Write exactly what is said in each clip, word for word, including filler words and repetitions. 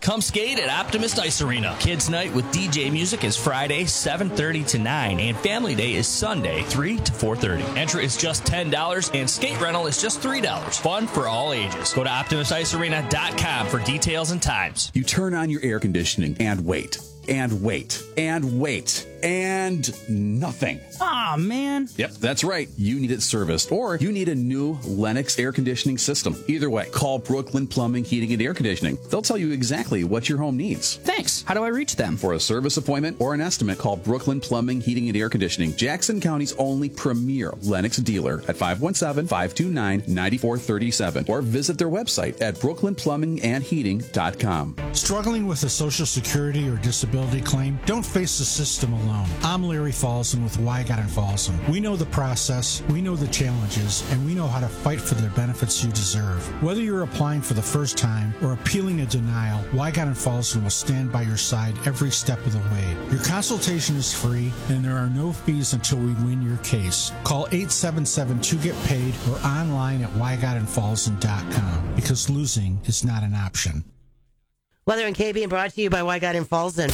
Come skate at Optimist Ice Arena. Kids Night with D J music is Friday, seven thirty to nine, and Family Day is Sunday, three to four thirty. Entry is just ten dollars, and skate rental is just three dollars. Fun for all ages. Go to optimist ice arena dot com for details and times. You turn on your air conditioning and wait, and wait, and wait, and nothing. Aw, man. Yep, that's right. You need it serviced, or you need a new Lennox air conditioning system. Either way, call Brooklyn Plumbing, Heating, and Air Conditioning. They'll tell you exactly what your home needs. Thanks. How do I reach them? For a service appointment or an estimate, call Brooklyn Plumbing, Heating, and Air Conditioning, Jackson County's only premier Lennox dealer at five one seven, five two nine, nine four three seven, or visit their website at brooklyn plumbing and heating dot com. Struggling with a Social Security or disability claim? Don't face the system alone. I'm Larry Folsom with Wygott and Folsom. We know the process, we know the challenges, and we know how to fight for the benefits you deserve. Whether you're applying for the first time or appealing a denial, Wygott and Folsom will stand by your side every step of the way. Your consultation is free, and there are no fees until we win your case. Call eight seven seven two get paid or online at wygott and folsom dot com, because losing is not an option. Weather and K B brought to you by Wygott and Folsom.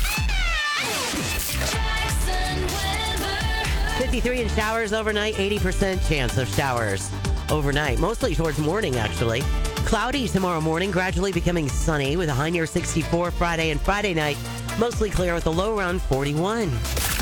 fifty-three in showers overnight, eighty percent chance of showers overnight. Mostly towards morning, actually. Cloudy tomorrow morning, gradually becoming sunny with a high near sixty-four Friday and Friday night. Mostly clear with a low around forty-one.